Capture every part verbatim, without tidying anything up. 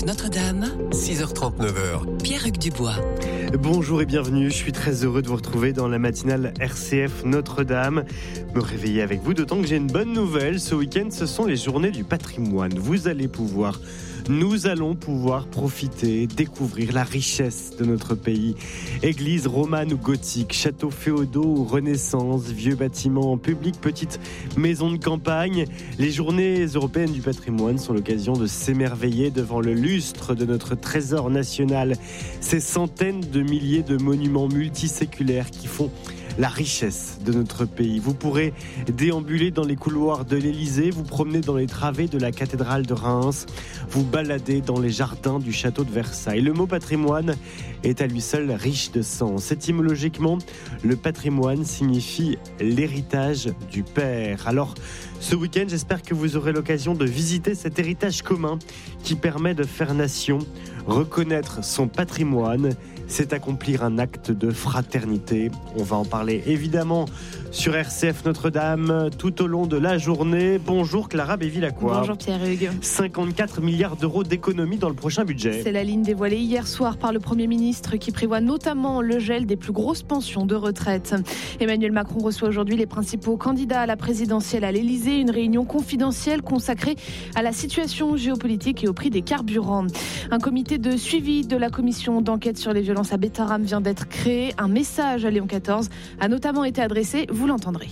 Notre-Dame, six heures trente, neuf heures. Pierre-Hugues Dubois. Bonjour et bienvenue, je suis très heureux de vous retrouver dans la matinale R C F Notre-Dame. Me réveiller avec vous, d'autant que j'ai une bonne nouvelle. Ce week-end, ce sont les journées du patrimoine. Vous allez pouvoir, nous allons pouvoir profiter, découvrir la richesse de notre pays. Églises romanes ou gothiques, châteaux féodaux ou renaissance, vieux bâtiments en public, petites maisons de campagne. Les journées européennes du patrimoine sont l'occasion de s'émerveiller devant le lustre de notre trésor national. Ces centaines de milliers de monuments multiséculaires qui font la richesse de notre pays. Vous pourrez déambuler dans les couloirs de l'Élysée, vous promener dans les travées de la cathédrale de Reims, vous balader dans les jardins du château de Versailles. Le mot patrimoine est à lui seul riche de sens. Étymologiquement, le patrimoine signifie l'héritage du père. Alors, ce week-end, j'espère que vous aurez l'occasion de visiter cet héritage commun qui permet de faire nation. Reconnaître son patrimoine, c'est accomplir un acte de fraternité. On va en parler évidemment sur R C F Notre-Dame tout au long de la journée. Bonjour Clara Bévilacqua. Bonjour Pierre-Hugues. cinquante-quatre milliards d'euros d'économies dans le prochain budget. C'est la ligne dévoilée hier soir par le Premier ministre qui prévoit notamment le gel des plus grosses pensions de retraite. Emmanuel Macron reçoit aujourd'hui les principaux candidats à la présidentielle à l'Élysée. Une réunion confidentielle consacrée à la situation géopolitique et au prix des carburants. Un comité de suivi de la commission d'enquête sur les violences à Bétharram vient d'être créé. Un message à Léon quatorze a notamment été adressé, vous l'entendrez.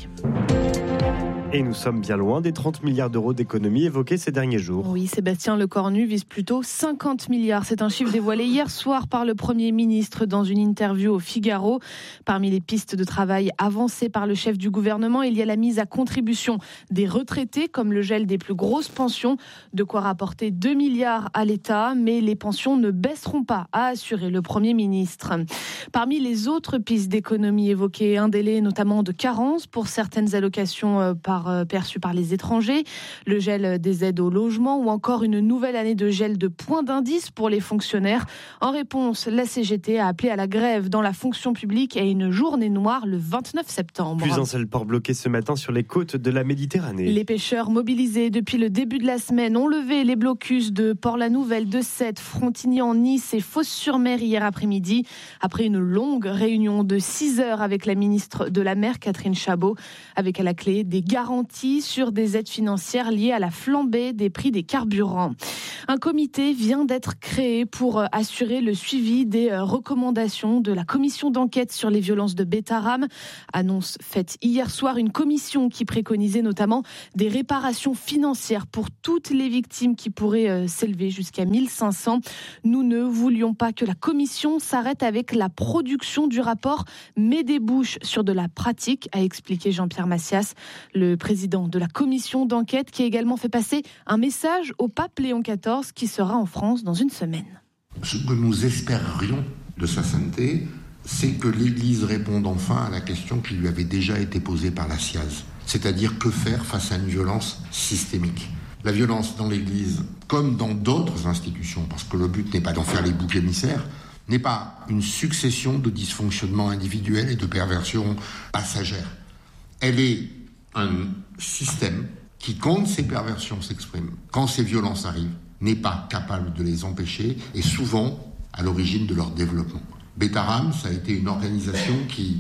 Et nous sommes bien loin des trente milliards d'euros d'économies évoqués ces derniers jours. Oui, Sébastien Lecornu vise plutôt cinquante milliards. C'est un chiffre dévoilé hier soir par le Premier ministre dans une interview au Figaro. Parmi les pistes de travail avancées par le chef du gouvernement, il y a la mise à contribution des retraités, comme le gel des plus grosses pensions, de quoi rapporter deux milliards à l'État. Mais les pensions ne baisseront pas, a assuré le Premier ministre. Parmi les autres pistes d'économie évoquées, un délai notamment de carence pour certaines allocations par perçus par les étrangers, le gel des aides au logement ou encore une nouvelle année de gel de points d'indice pour les fonctionnaires. En réponse, la C G T a appelé à la grève dans la fonction publique et à une journée noire le vingt-neuf septembre. Plus un seul port bloqué ce matin sur les côtes de la Méditerranée. Les pêcheurs mobilisés depuis le début de la semaine ont levé les blocus de Port-la-Nouvelle, de Sète, Frontignan, Nice et Fos-sur-Mer hier après-midi. Après une longue réunion de six heures avec la ministre de la Mer, Catherine Chabot, avec à la clé des garanties sur des aides financières liées à la flambée des prix des carburants. Un comité vient d'être créé pour assurer le suivi des recommandations de la commission d'enquête sur les violences de Bétharram. Annonce faite hier soir, une commission qui préconisait notamment des réparations financières pour toutes les victimes qui pourraient s'élever jusqu'à mille cinq cents. Nous ne voulions pas que la commission s'arrête avec la production du rapport, mais débouche sur de la pratique, a expliqué Jean-Pierre Massias, le président de la commission d'enquête, qui a également fait passer un message au pape Léon quatorze qui sera en France dans une semaine. Ce que nous espérions de sa sainteté, c'est que l'Église réponde enfin à la question qui lui avait déjà été posée par la S I A Z, c'est-à-dire que faire face à une violence systémique. La violence dans l'Église, comme dans d'autres institutions, parce que le but n'est pas d'en faire les boucs émissaires, n'est pas une succession de dysfonctionnements individuels et de perversions passagères. Elle est un système qui, quand ces perversions s'expriment, quand ces violences arrivent, n'est pas capable de les empêcher et souvent à l'origine de leur développement. Bétharram, ça a été une organisation qui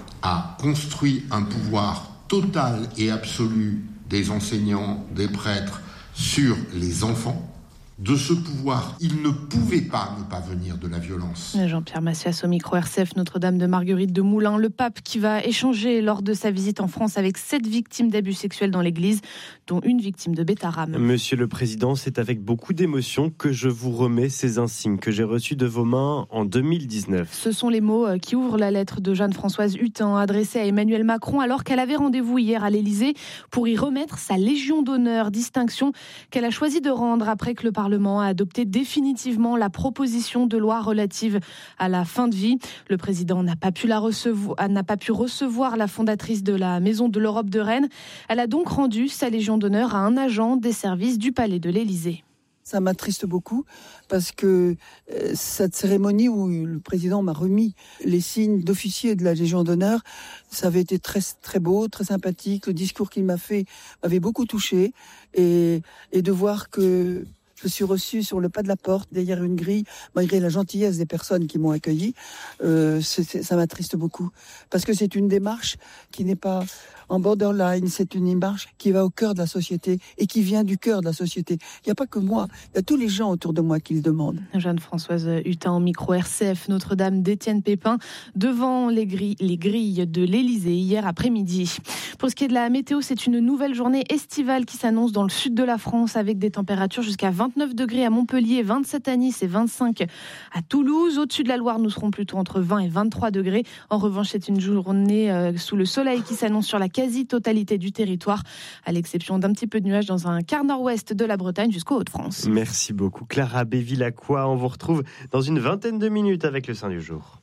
a construit un pouvoir total et absolu des enseignants, des prêtres sur les enfants. De ce pouvoir, il ne pouvait pas ne pas venir de la violence. Jean-Pierre Massias au micro R C F Notre-Dame de Marguerite de Moulins. Le pape qui va échanger lors de sa visite en France avec sept victimes d'abus sexuels dans l'église, dont une victime de Bétharram. Monsieur le Président, c'est avec beaucoup d'émotion que je vous remets ces insignes que j'ai reçus de vos mains en deux mille dix-neuf. Ce sont les mots qui ouvrent la lettre de Jeanne-Françoise Hutin adressée à Emmanuel Macron alors qu'elle avait rendez-vous hier à l'Élysée pour y remettre sa Légion d'honneur, distinction qu'elle a choisi de rendre après que le Parlement a adopté définitivement la proposition de loi relative à la fin de vie. Le président n'a pas pu la recevoir, n'a pas pu recevoir la fondatrice de la Maison de l'Europe de Rennes. Elle a donc rendu sa Légion d'honneur à un agent des services du Palais de l'Élysée. Ça m'attriste beaucoup parce que euh, cette cérémonie où le président m'a remis les signes d'officier de la Légion d'honneur, ça avait été très très beau, très sympathique. Le discours qu'il m'a fait m'avait beaucoup touché et, et de voir que Je suis reçu sur le pas de la porte, derrière une grille, malgré la gentillesse des personnes qui m'ont accueilli. Euh, c'est, c'est, ça m'attriste beaucoup. Parce que c'est une démarche qui n'est pas en borderline, c'est une démarche qui va au cœur de la société et qui vient du cœur de la société. Il n'y a pas que moi, il y a tous les gens autour de moi qui le demandent. Jeanne-Françoise Hutin, au micro R C F Notre-Dame d'Étienne Pépin, devant les grilles, les grilles de l'Élysée hier après-midi. Pour ce qui est de la météo, c'est une nouvelle journée estivale qui s'annonce dans le sud de la France avec des températures jusqu'à vingt-neuf degrés à Montpellier, vingt-sept à Nice et vingt-cinq à Toulouse. Au-dessus de la Loire, nous serons plutôt entre vingt et vingt-trois degrés. En revanche, c'est une journée euh, sous le soleil qui s'annonce sur la quasi-totalité du territoire, à l'exception d'un petit peu de nuages dans un quart nord-ouest de la Bretagne jusqu'aux Hauts-de-France. Merci beaucoup Clara Béville-Lacroix. On vous retrouve dans une vingtaine de minutes avec le Saint du jour.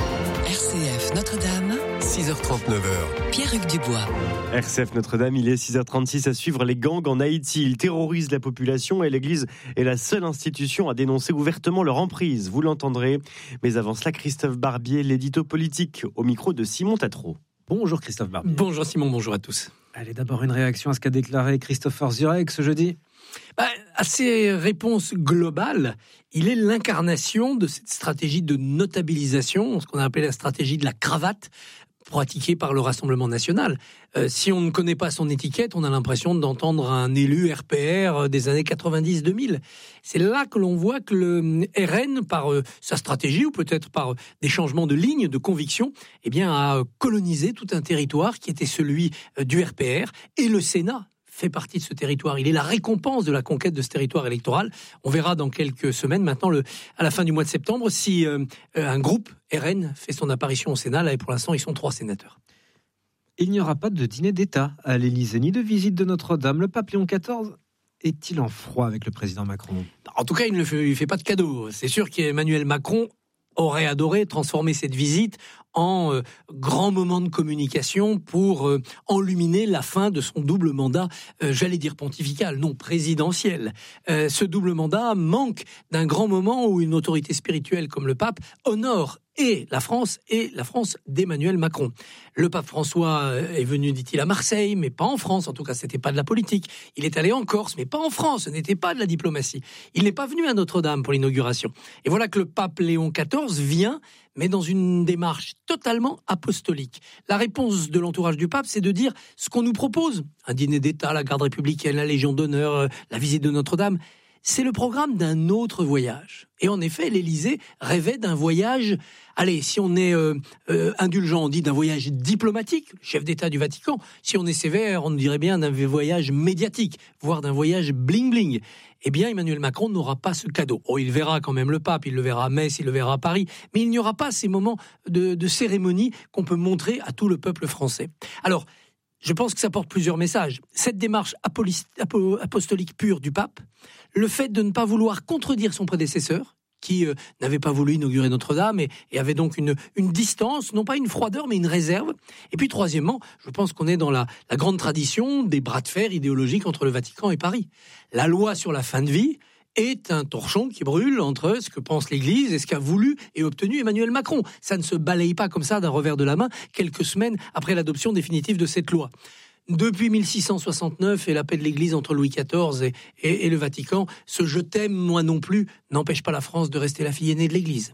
R C F Notre-Dame, six heures trente-neuf. Pierre-Hugues Dubois. R C F Notre-Dame, il est six heures trente-six à suivre les gangs en Haïti. Ils terrorisent la population et l'Église est la seule institution à dénoncer ouvertement leur emprise. Vous l'entendrez. Mais avant cela, Christophe Barbier, l'édito politique, au micro de Simon Tatro. Bonjour Christophe Barbier. Bonjour Simon, bonjour à tous. Allez, d'abord une réaction à ce qu'a déclaré Christopher Zurek ce jeudi. Bah, à ces réponses globales, il est l'incarnation de cette stratégie de notabilisation, ce qu'on a appelé la stratégie de la cravate, pratiquée par le Rassemblement national. Euh, si on ne connaît pas son étiquette, on a l'impression d'entendre un élu R P R des années quatre-vingt-dix deux mille. C'est là que l'on voit que le R N, par euh, sa stratégie ou peut-être par euh, des changements de ligne, de conviction, eh bien, a colonisé tout un territoire qui était celui euh, du R P R, et le Sénat fait partie de ce territoire. Il est la récompense de la conquête de ce territoire électoral. On verra dans quelques semaines, maintenant, le, à la fin du mois de septembre, si euh, un groupe R N fait son apparition au Sénat. Là, et pour l'instant, ils sont trois sénateurs. Il n'y aura pas de dîner d'État à l'Élysée, ni de visite de Notre-Dame. Le pape Léon quatorze est-il en froid avec le président Macron ? En tout cas, il ne lui fait pas de cadeau. C'est sûr qu'Emmanuel Macron aurait adoré transformer cette visite en euh, grand moment de communication pour euh, enluminer la fin de son double mandat, euh, j'allais dire pontifical, non présidentiel. Euh, ce double mandat manque d'un grand moment où une autorité spirituelle comme le pape honore et la France et la France d'Emmanuel Macron. Le pape François est venu, dit-il, à Marseille, mais pas en France. En tout cas, c'était pas de la politique. Il est allé en Corse, mais pas en France. Ce n'était pas de la diplomatie. Il n'est pas venu à Notre-Dame pour l'inauguration. Et voilà que le pape Léon quatorze vient, mais dans une démarche totalement apostolique. La réponse de l'entourage du pape, c'est de dire ce qu'on nous propose. Un dîner d'État, la garde républicaine, la Légion d'honneur, la visite de Notre-Dame. C'est le programme d'un autre voyage. Et en effet, l'Élysée rêvait d'un voyage, allez, si on est euh, euh, indulgent, on dit d'un voyage diplomatique, le chef d'État du Vatican. Si on est sévère, on dirait bien d'un voyage médiatique, voire d'un voyage bling-bling. Eh bien, Emmanuel Macron n'aura pas ce cadeau. Oh, il verra quand même le pape, il le verra à Metz, il le verra à Paris, mais il n'y aura pas ces moments de, de cérémonie qu'on peut montrer à tout le peuple français. Alors, je pense que ça porte plusieurs messages. Cette démarche apostolique pure du pape, le fait de ne pas vouloir contredire son prédécesseur, qui euh, n'avait pas voulu inaugurer Notre-Dame et, et avait donc une, une distance, non pas une froideur, mais une réserve. Et puis troisièmement, je pense qu'on est dans la, la grande tradition des bras de fer idéologiques entre le Vatican et Paris. La loi sur la fin de vie est un torchon qui brûle entre ce que pense l'Église et ce qu'a voulu et obtenu Emmanuel Macron. Ça ne se balaye pas comme ça d'un revers de la main quelques semaines après l'adoption définitive de cette loi. Depuis mille six cent soixante-neuf et la paix de l'Église entre Louis quatorze et, et, et le Vatican, ce « je t'aime, moi non plus » n'empêche pas la France de rester la fille aînée de l'Église.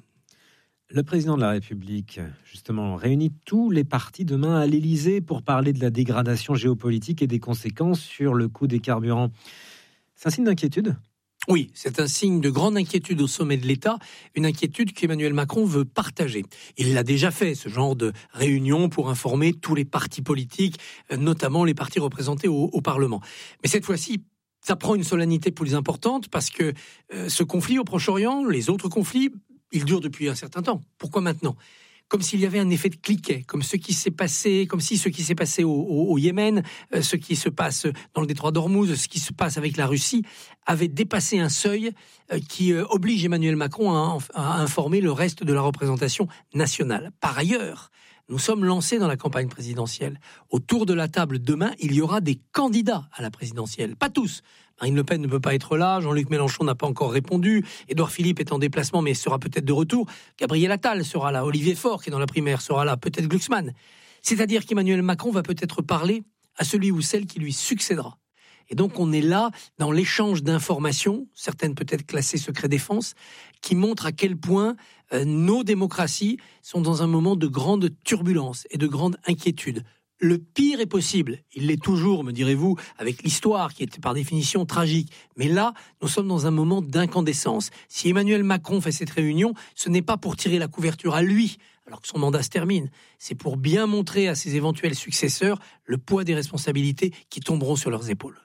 Le président de la République, justement, réunit tous les partis demain à l'Élysée pour parler de la dégradation géopolitique et des conséquences sur le coût des carburants. C'est un signe d'inquiétude ? Oui, c'est un signe de grande inquiétude au sommet de l'État, une inquiétude qu'Emmanuel Macron veut partager. Il l'a déjà fait, ce genre de réunion pour informer tous les partis politiques, notamment les partis représentés au, au Parlement. Mais cette fois-ci, ça prend une solennité plus importante parce que euh, ce conflit au Proche-Orient, les autres conflits, ils durent depuis un certain temps. Pourquoi maintenant ? Comme s'il y avait un effet de cliquet, comme ce qui s'est passé, comme si ce qui s'est passé au, au, au Yémen, euh, ce qui se passe dans le détroit d'Ormuz, ce qui se passe avec la Russie, avait dépassé un seuil euh, qui euh, oblige Emmanuel Macron à, à informer le reste de la représentation nationale. Par ailleurs, nous sommes lancés dans la campagne présidentielle. Autour de la table demain, il y aura des candidats à la présidentielle, pas tous. Marine Le Pen ne peut pas être là, Jean-Luc Mélenchon n'a pas encore répondu, Édouard Philippe est en déplacement mais sera peut-être de retour, Gabriel Attal sera là, Olivier Faure qui est dans la primaire sera là, peut-être Glucksmann. C'est-à-dire qu'Emmanuel Macron va peut-être parler à celui ou celle qui lui succédera. Et donc on est là dans l'échange d'informations, certaines peut-être classées secret défense, qui montrent à quel point euh, nos démocraties sont dans un moment de grande turbulence et de grande inquiétude. Le pire est possible, il l'est toujours, me direz-vous, avec l'histoire qui est par définition tragique. Mais là, nous sommes dans un moment d'incandescence. Si Emmanuel Macron fait cette réunion, ce n'est pas pour tirer la couverture à lui, alors que son mandat se termine. C'est pour bien montrer à ses éventuels successeurs le poids des responsabilités qui tomberont sur leurs épaules.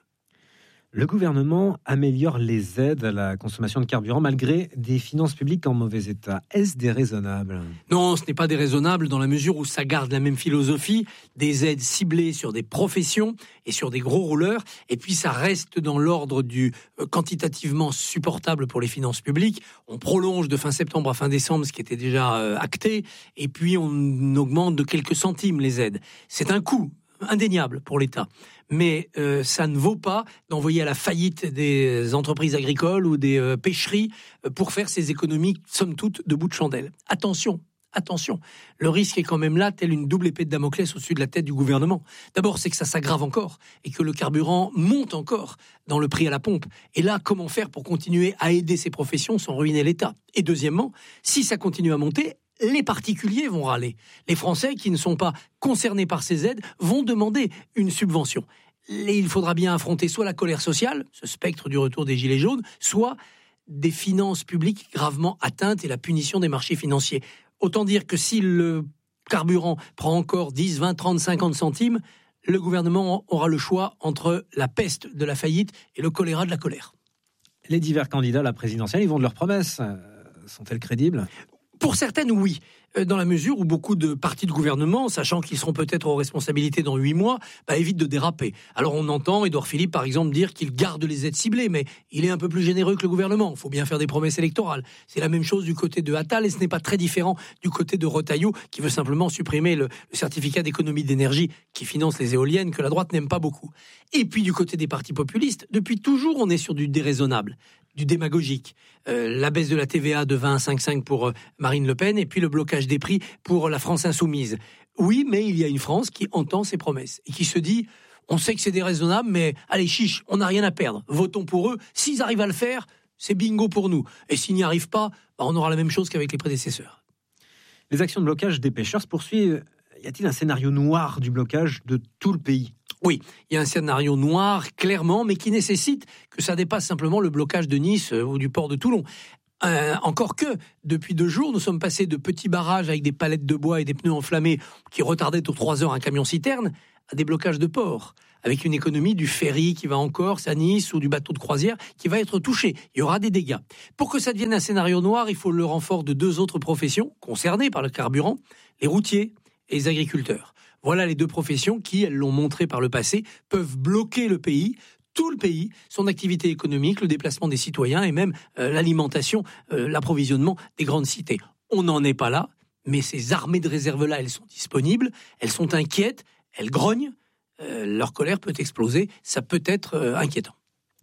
Le gouvernement améliore les aides à la consommation de carburant malgré des finances publiques en mauvais état. Est-ce déraisonnable ? Non, ce n'est pas déraisonnable dans la mesure où ça garde la même philosophie, des aides ciblées sur des professions et sur des gros rouleurs, et puis ça reste dans l'ordre du euh, quantitativement supportable pour les finances publiques. On prolonge de fin septembre à fin décembre ce qui était déjà euh, acté, et puis on augmente de quelques centimes les aides. C'est un coût indéniable pour l'État. Mais euh, ça ne vaut pas d'envoyer à la faillite des entreprises agricoles ou des euh, pêcheries pour faire ces économies, somme toute, de bout de chandelle. Attention, attention, le risque est quand même là, telle une double épée de Damoclès au-dessus de la tête du gouvernement. D'abord, c'est que ça s'aggrave encore et que le carburant monte encore dans le prix à la pompe. Et là, comment faire pour continuer à aider ces professions sans ruiner l'État ? Et deuxièmement, si ça continue à monter, les particuliers vont râler. Les Français qui ne sont pas concernés par ces aides vont demander une subvention. Et il faudra bien affronter soit la colère sociale, ce spectre du retour des Gilets jaunes, soit des finances publiques gravement atteintes et la punition des marchés financiers. Autant dire que si le carburant prend encore dix, vingt, trente, cinquante centimes, le gouvernement aura le choix entre la peste de la faillite et le choléra de la colère. Les divers candidats à la présidentielle, ils vendent leurs promesses. Sont-elles crédibles ? Pour certaines, oui, dans la mesure où beaucoup de partis de gouvernement, sachant qu'ils seront peut-être aux responsabilités dans huit mois, bah, évitent de déraper. Alors on entend Édouard Philippe, par exemple, dire qu'il garde les aides ciblées, mais il est un peu plus généreux que le gouvernement. Il faut bien faire des promesses électorales. C'est la même chose du côté de Attal, et ce n'est pas très différent du côté de Retailleau, qui veut simplement supprimer le, le certificat d'économie d'énergie qui finance les éoliennes, que la droite n'aime pas beaucoup. Et puis du côté des partis populistes, depuis toujours, on est sur du déraisonnable, du démagogique. Euh, la baisse de la T V A de vingt à cinq virgule cinq pour euh, Marine Le Pen et puis le blocage des prix pour la France insoumise. Oui, mais il y a une France qui entend ses promesses et qui se dit, on sait que c'est déraisonnable, mais allez chiche, on n'a rien à perdre. Votons pour eux. S'ils arrivent à le faire, c'est bingo pour nous. Et s'ils n'y arrivent pas, bah, on aura la même chose qu'avec les prédécesseurs. Les actions de blocage des pêcheurs se poursuivent. Y a-t-il un scénario noir du blocage de tout le pays ? Oui, il y a un scénario noir, clairement, mais qui nécessite que ça dépasse simplement le blocage de Nice ou du port de Toulon. Euh, encore que, depuis deux jours, nous sommes passés de petits barrages avec des palettes de bois et des pneus enflammés qui retardaient aux trois heures un camion-citerne à des blocages de port, avec une économie du ferry qui va en Corse, à Nice, ou du bateau de croisière qui va être touché. Il y aura des dégâts. Pour que ça devienne un scénario noir, il faut le renfort de deux autres professions concernées par le carburant, les routiers et les agriculteurs. Voilà les deux professions qui, elles l'ont montré par le passé, peuvent bloquer le pays, tout le pays, son activité économique, le déplacement des citoyens et même euh, l'alimentation, euh, l'approvisionnement des grandes cités. On n'en est pas là, mais ces armées de réserve-là, elles sont disponibles, elles sont inquiètes, elles grognent, euh, leur colère peut exploser, ça peut être euh, inquiétant.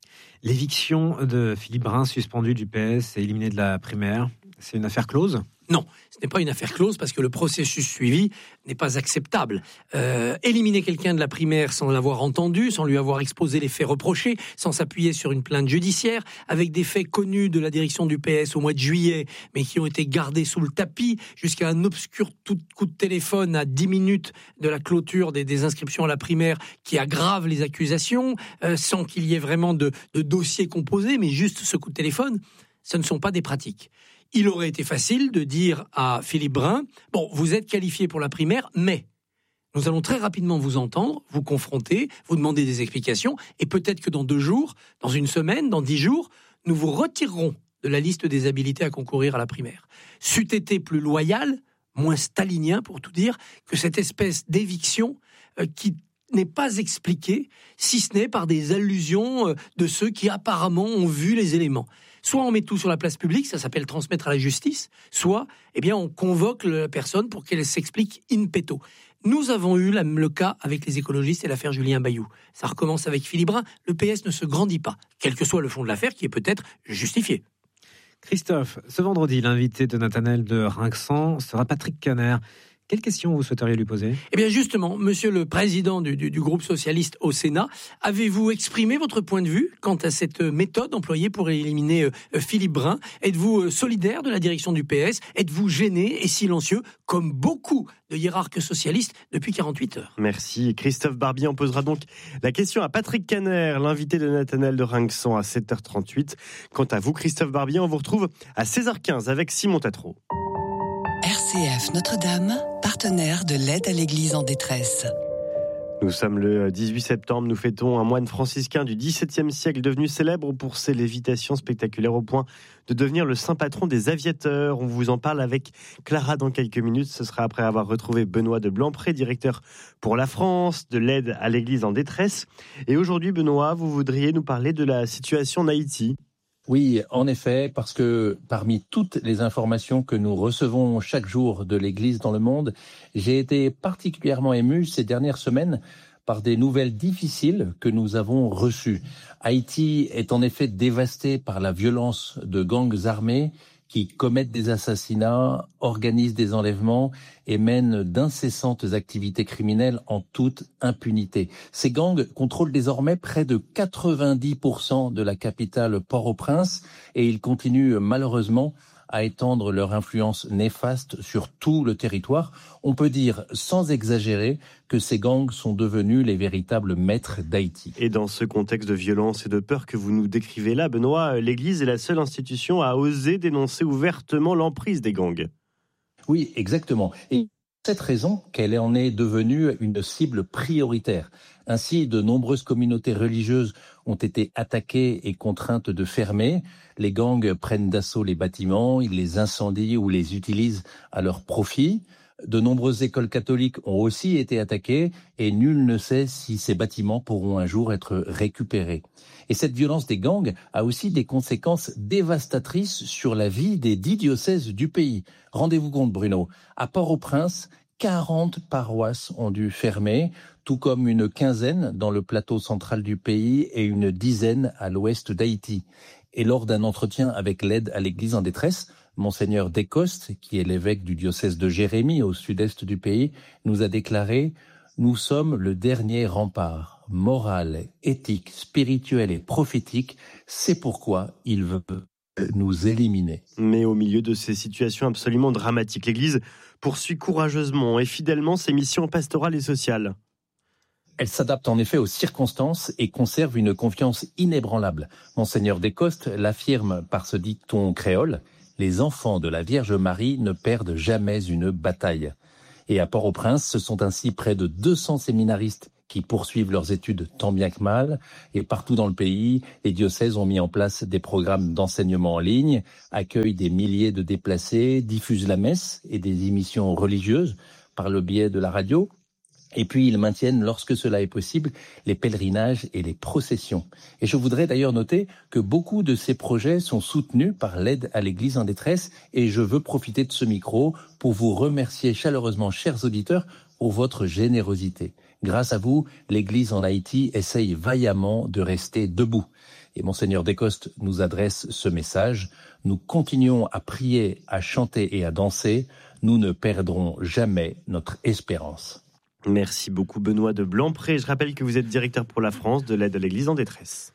L'éviction de Philippe Brun, suspendu du P S et éliminé de la primaire, c'est une affaire close ? Non, ce n'est pas une affaire close parce que le processus suivi n'est pas acceptable. Euh, éliminer quelqu'un de la primaire sans l'avoir entendu, sans lui avoir exposé les faits reprochés, sans s'appuyer sur une plainte judiciaire, avec des faits connus de la direction du P S au mois de juillet, mais qui ont été gardés sous le tapis, jusqu'à un obscur tout coup de téléphone à dix minutes de la clôture des, des inscriptions à la primaire qui aggrave les accusations, euh, sans qu'il y ait vraiment de, de dossier composé, mais juste ce coup de téléphone, ce ne sont pas des pratiques. Il aurait été facile de dire à Philippe Brun, bon, vous êtes qualifié pour la primaire, mais nous allons très rapidement vous entendre, vous confronter, vous demander des explications, et peut-être que dans deux jours, dans une semaine, dans dix jours, nous vous retirerons de la liste des habilités à concourir à la primaire. C'eût été plus loyal, moins stalinien pour tout dire, que cette espèce d'éviction euh, qui n'est pas expliquée, si ce n'est par des allusions euh, de ceux qui apparemment ont vu les éléments. Soit on met tout sur la place publique, ça s'appelle transmettre à la justice, soit eh bien, on convoque la personne pour qu'elle s'explique in petto. Nous avons eu la, le cas avec les écologistes et l'affaire Julien Bayou. Ça recommence avec Philippe Brun. Le P S ne se grandit pas, quel que soit le fond de l'affaire, qui est peut-être justifié. Christophe, ce vendredi, l'invité de Nathanaël de Rinxan sera Patrick Caner. Quelle question vous souhaiteriez lui poser ? Eh bien justement, monsieur le président du, du, du groupe socialiste au Sénat, avez-vous exprimé votre point de vue quant à cette méthode employée pour éliminer euh, Philippe Brun ? Êtes-vous euh, solidaire de la direction du P S ? Êtes-vous gêné et silencieux, comme beaucoup de hiérarques socialistes depuis quarante-huit heures ? Merci. Christophe Barbier, on posera donc la question à Patrick Caner, l'invité de Nathanaël de Rinxan à sept heures trente-huit. Quant à vous, Christophe Barbier, on vous retrouve à seize heures quinze avec Simon Tatro. R C F Notre-Dame, partenaire de l'aide à l'Église en détresse. Nous sommes le dix-huit septembre, nous fêtons un moine franciscain du dix-septième siècle devenu célèbre pour ses lévitations spectaculaires au point de devenir le saint patron des aviateurs. On vous en parle avec Clara dans quelques minutes. Ce sera après avoir retrouvé Benoît de Blanpré, directeur pour la France de l'aide à l'Église en détresse. Et aujourd'hui, Benoît, vous voudriez nous parler de la situation en Haïti. Oui, en effet, parce que parmi toutes les informations que nous recevons chaque jour de l'Église dans le monde, j'ai été particulièrement ému ces dernières semaines par des nouvelles difficiles que nous avons reçues. Haïti est en effet dévasté par la violence de gangs armés qui commettent des assassinats, organisent des enlèvements et mènent d'incessantes activités criminelles en toute impunité. Ces gangs contrôlent désormais près de quatre-vingt-dix pour cent de la capitale Port-au-Prince et ils continuent malheureusement à étendre leur influence néfaste sur tout le territoire. On peut dire, sans exagérer, que ces gangs sont devenus les véritables maîtres d'Haïti. Et dans ce contexte de violence et de peur que vous nous décrivez là, Benoît, l'Église est la seule institution à oser dénoncer ouvertement l'emprise des gangs. Oui, exactement. Et pour cette raison qu'elle en est devenue une cible prioritaire. Ainsi, de nombreuses communautés religieuses ont été attaquées et contraintes de fermer. Les gangs prennent d'assaut les bâtiments, ils les incendient ou les utilisent à leur profit. De nombreuses écoles catholiques ont aussi été attaquées et nul ne sait si ces bâtiments pourront un jour être récupérés. Et cette violence des gangs a aussi des conséquences dévastatrices sur la vie des dix diocèses du pays. Rendez-vous compte, Bruno, à Port-au-Prince, quarante paroisses ont dû fermer, tout comme une quinzaine dans le plateau central du pays et une dizaine à l'ouest d'Haïti. Et lors d'un entretien avec l'aide à l'Église en détresse, Monseigneur Descostes, qui est l'évêque du diocèse de Jérémie au sud-est du pays, nous a déclaré « Nous sommes le dernier rempart moral, éthique, spirituel et prophétique. C'est pourquoi il veut nous éliminer. » Mais au milieu de ces situations absolument dramatiques, l'Église poursuit courageusement et fidèlement ses missions pastorales et sociales. Elle s'adapte en effet aux circonstances et conserve une confiance inébranlable. Monseigneur Descostes l'affirme par ce dicton créole. Les enfants de la Vierge Marie ne perdent jamais une bataille. Et à Port-au-Prince, ce sont ainsi près de deux cents séminaristes qui poursuivent leurs études tant bien que mal. Et partout dans le pays, les diocèses ont mis en place des programmes d'enseignement en ligne, accueillent des milliers de déplacés, diffusent la messe et des émissions religieuses par le biais de la radio. Et puis, ils maintiennent, lorsque cela est possible, les pèlerinages et les processions. Et je voudrais d'ailleurs noter que beaucoup de ces projets sont soutenus par l'aide à l'Église en détresse. Et je veux profiter de ce micro pour vous remercier chaleureusement, chers auditeurs, pour votre générosité. Grâce à vous, l'Église en Haïti essaye vaillamment de rester debout. Et Monseigneur Descostes nous adresse ce message. Nous continuons à prier, à chanter et à danser. Nous ne perdrons jamais notre espérance. Merci beaucoup Benoît de Blanpré. Je rappelle que vous êtes directeur pour la France de l'aide à l'Église en détresse.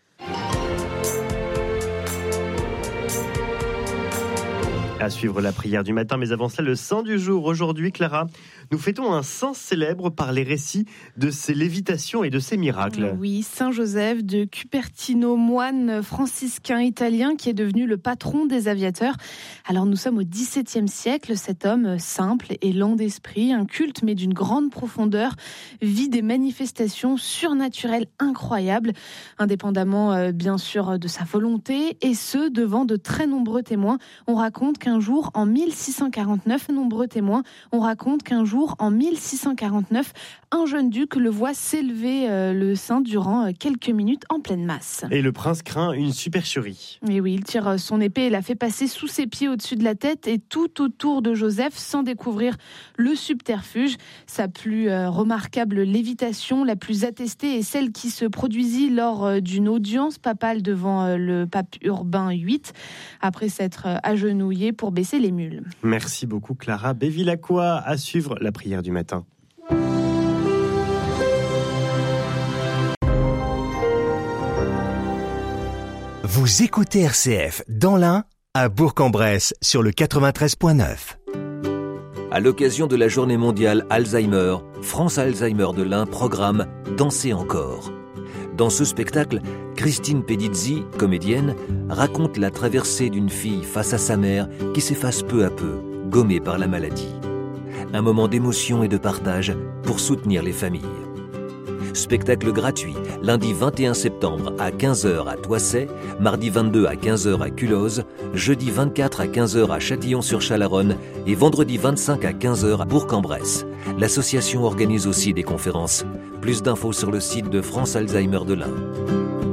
À suivre la prière du matin, mais avant cela, le saint du jour. Aujourd'hui, Clara, nous fêtons un saint célèbre par les récits de ses lévitations et de ses miracles. Oui, Saint Joseph de Cupertino, moine franciscain italien qui est devenu le patron des aviateurs. Alors nous sommes au dix-septième siècle, cet homme simple et lent d'esprit, inculte mais d'une grande profondeur, vit des manifestations surnaturelles incroyables, indépendamment euh, bien sûr de sa volonté, et ce, devant de très nombreux témoins. On raconte qu'un jour, en mille six cent quarante-neuf, nombreux témoins, on raconte qu'un jour, en mille six cent quarante-neuf, un jeune duc le voit s'élever euh, le sein durant euh, quelques minutes en pleine masse. Et le prince craint une supercherie. Et oui, il tire son épée et la fait passer sous ses pieds au-dessus de la tête et tout autour de Joseph sans découvrir le subterfuge. Sa plus euh, remarquable lévitation, la plus attestée, est celle qui se produisit lors euh, d'une audience papale devant euh, le pape Urbain huit. Après s'être euh, agenouillé pour baisser les mules. Merci beaucoup Clara Bévilacqua. À suivre la prière du matin. Vous écoutez R C F dans l'Ain, à Bourg-en-Bresse, sur le quatre-vingt-treize point neuf. À l'occasion de la journée mondiale Alzheimer, France Alzheimer de l'Ain programme Danser encore. Dans ce spectacle, Christine Pedizzi, comédienne, raconte la traversée d'une fille face à sa mère qui s'efface peu à peu, gommée par la maladie. Un moment d'émotion et de partage pour soutenir les familles. Spectacle gratuit, lundi vingt et un septembre à quinze heures à Toisset, mardi vingt-deux à quinze heures à Culose, jeudi vingt-quatre à quinze heures à Châtillon-sur-Chalaronne et vendredi vingt-cinq à quinze heures à Bourg-en-Bresse. L'association organise aussi des conférences. Plus d'infos sur le site de France Alzheimer de l'Ain.